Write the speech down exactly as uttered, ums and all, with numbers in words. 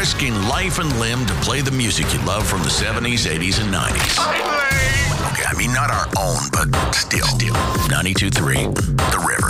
risking life and limb to play the music you love from the seventies, eighties, and nineties. Okay, I mean, not our own, but still. Still. ninety-two point three, The River.